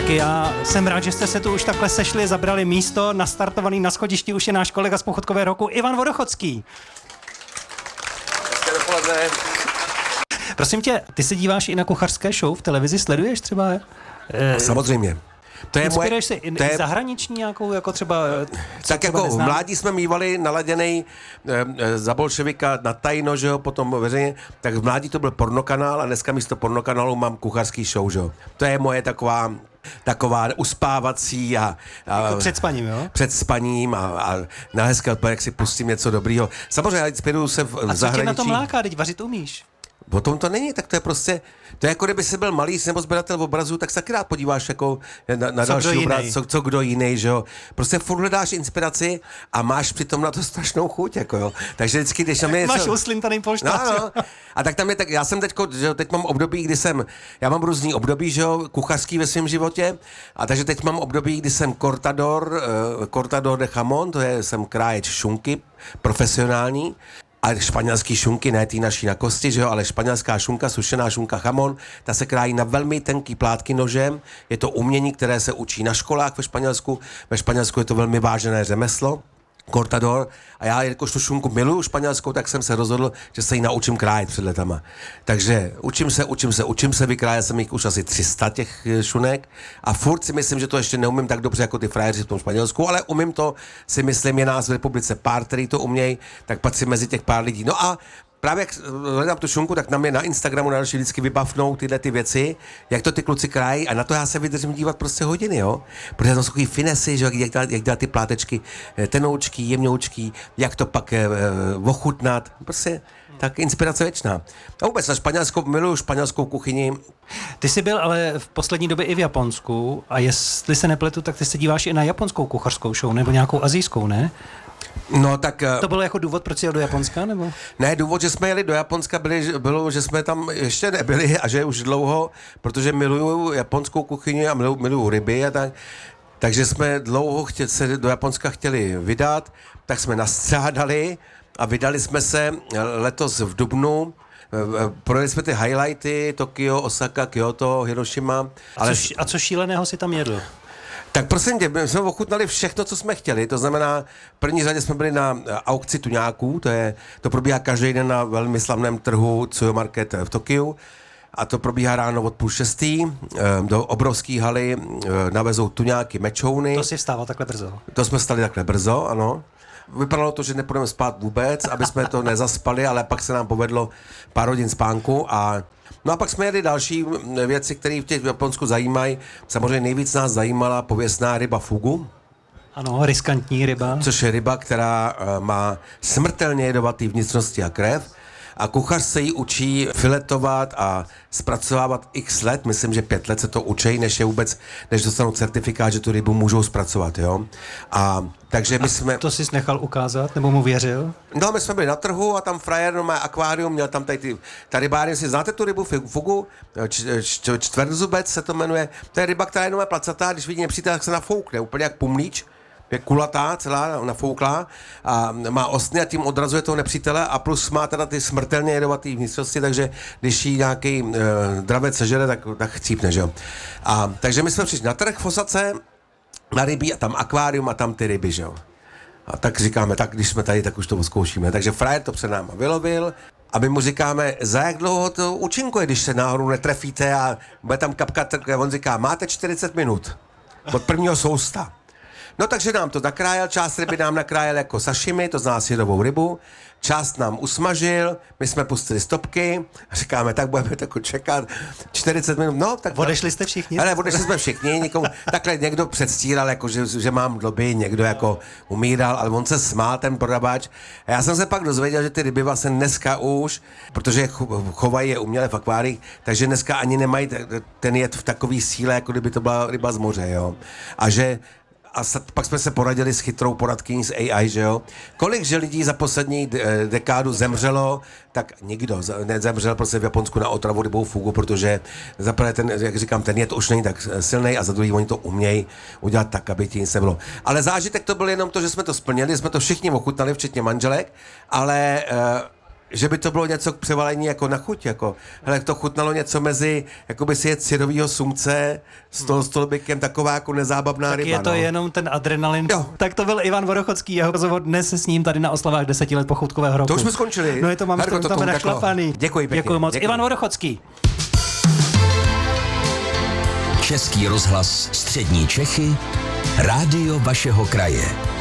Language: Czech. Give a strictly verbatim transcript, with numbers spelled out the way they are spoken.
Díky, já jsem rád, že jste se tu už takhle sešli, zabrali místo, nastartovaný na schodišti už je náš kolega z Pochodkové roku Ivan Vodochodský. Hezké dopoledne. Prosím tě, ty se díváš i na kuchařské show v televizi, sleduješ třeba? E, Samozřejmě. To je Inspiruješ moje, si to je, zahraniční nějakou, jako třeba... Tak jako v mládí jsme mívali naladěnej e, za bolševika na tajno, že jo, potom veřejně, tak v mládí to byl pornokanál a dneska místo pornokanálu mám kuchařský show, že jo. To je moje taková taková uspávací a... a jako před spaním, jo? Před spaním a, a na hezké odpoledne, jak si pustím něco dobrýho. Samozřejmě já inspiruju se v, v zahraničí. A co tě na tom láká, teď vařit umíš? O tom to není, tak to je prostě, to je jako kdyby jsi byl malý nebo sběratel obrazů, tak se taky rád podíváš jako na, na další obraz, co, co kdo jiný, že jo. Prostě furt hledáš inspiraci a máš přitom na to strašnou chuť, jako jo. Takže vždycky, když tam je něco... Máš uslintaný polštář. No, no. A tak tam je, tak já jsem teďko, že jo, teď mám období, kdy jsem, já mám různý období, že jo, kuchařský ve svém životě, a takže teď mám období, kdy jsem cortador, uh, cortador de jamón, to je, jsem kráječ šunky, profesionální. A španělský šunky, ne ty naší na kosti, že jo, ale španělská šunka, sušená šunka chamon, ta se krájí na velmi tenký plátky nožem. Je to umění, které se učí na školách ve Španělsku. Ve Španělsku je to velmi vážené řemeslo. Cortador. A já, jakož tu šunku miluju španělskou, tak jsem se rozhodl, že se ji naučím krájet před letama. Takže učím se, učím se, učím se, vykrájel jsem jich už asi tři sta těch šunek a furt si myslím, že to ještě neumím tak dobře jako ty frajeři v tom Španělsku, ale umím to, si myslím, je nás v republice pár, který to umějí, tak patřím mezi těch pár lidí. No a právě jak hledám tu šunku, tak na mě na Instagramu na další vždycky vybavnou tyhle ty věci, jak to ty kluci krájí a na to já se vydržím dívat prostě hodiny, jo. Protože tam jsou takový finesy, že jak dělat, jak dělat ty plátečky tenoučký, jemňoučký, jak to pak eh, ochutnat, prostě tak inspirace věčná. A vůbec na španělskou, miluju španělskou kuchyni. Ty jsi byl ale v poslední době i v Japonsku a jestli se nepletu, tak ty se díváš i na japonskou kuchařskou show nebo nějakou asijskou, ne? No tak... To bylo jako důvod, proč jsi jel do Japonska, nebo? Ne, důvod, že jsme jeli do Japonska, byli, bylo, že jsme tam ještě nebyli a že už dlouho, protože miluju japonskou kuchyni a miluju, miluju ryby a tak, takže jsme dlouho chtě, se do Japonska chtěli vydat, tak jsme nastřádali a vydali jsme se letos v dubnu. Projeli jsme ty highlighty, Tokio, Osaka, Kyoto, Hiroshima. Ale... A, co, a co šíleného si tam jedl? Tak prosím tě, my jsme ochutnali všechno, co jsme chtěli, to znamená, v první řadě jsme byli na aukci tuňáků, to, je, to probíhá každý den na velmi slavném trhu Tsuyo Market v Tokiu a to probíhá ráno od půl šestý, do obrovské haly navezou tuňáky, mečouny. To si vstával takhle brzo? To jsme vstali takhle brzo, ano. Vypadalo to, že nepůjdeme spát vůbec, aby jsme to nezaspali, ale pak se nám povedlo pár hodin spánku a no a pak jsme jeli další věci, které v těch v Japonsku zajímají. Samozřejmě nejvíc nás zajímala pověstná ryba fugu. Ano, riskantní ryba. Což je ryba, která uh, má smrtelně jedovatý vnitřnosti a krev. A kuchař se ji učí filetovat a zpracovávat x let, myslím, že pět let se to učí, než je vůbec, než dostanou certifikát, že tu rybu můžou zpracovat, jo. A takže my a jsme... to jsi nechal ukázat, nebo mu věřil? No, my jsme byli na trhu a tam frajer, no, má akvárium, měl tam tady ty, ta rybárně, si znáte tu rybu, fugu, č, č, čtvrtzubec se to jmenuje, to je ryba, která je jenom placatá, když vidí nepřítel, tak se nafoukne, úplně jak pumlíč. Je kulatá, celá nafouklá a má ostny a tím odrazuje toho nepřítele a plus má teda ty smrtelně jedovatý vnitřnosti, takže když jí nějaký e, dravec sežere, tak, tak chcípne, že jo. A takže my jsme přišli na trh v Osace, na rybí a tam akvárium a tam ty ryby, že jo. A tak říkáme, tak když jsme tady, tak už to zkoušíme. Takže frajer to před náma vylovil a my mu říkáme, za jak dlouho to účinkuje, když se náhodou netrefíte a bude tam kapkat, on říká, máte čtyřicet minut od prvního sousta. No takže nám to nakrájel, část ryby nám nakrájel jako sashimi, to zná syrovou rybu, část nám usmažil, my jsme pustili stopky a říkáme, tak budeme tako čekat čtyřicet minut, no tak... Odešli jste všichni? Ale odešli jsme všichni, někomu, takhle někdo předstíral, jako, že, že mám dloby, někdo jako umíral, ale on se smál, ten prodavač. A já jsem se pak dozvěděl, že ty ryby vlastně dneska už, protože chovají je uměle v akváriích, takže dneska ani nemají ten jed v takový síle, jako kdyby to byla ryba z moře, jo. A že a pak jsme se poradili s chytrou poradkyní z A I, že jo. Kolik že lidí za poslední de- dekádu zemřelo, tak nikdo nezemřel prostě v Japonsku na otravu rybou fugu, protože za prvé ten, jak říkám, ten jed už není tak silný a za druhý oni to umějí udělat tak, aby ti nic nebylo. Ale zážitek to byl jenom to, že jsme to splnili, jsme to všichni ochutnali, včetně manželek, ale uh, že by to bylo něco k převalení jako na chuť, jako, hele, to chutnalo něco mezi, jako by si jet syrovýho sumce s toho stolbikem, taková jako nezábavná tak ryba. je to no. jenom ten adrenalin. Jo. Tak to byl Ivan Vodochodský, jeho rozhovor dnes s ním tady na oslavách deseti let pochoutkového roku. To už jsme skončili. No je to, mám Herko, to tam našlapaný. Děkuji pěkně. Děkuji moc. Děkuji. Ivan Vodochodský. Český rozhlas Střední Čechy, rádio vašeho kraje.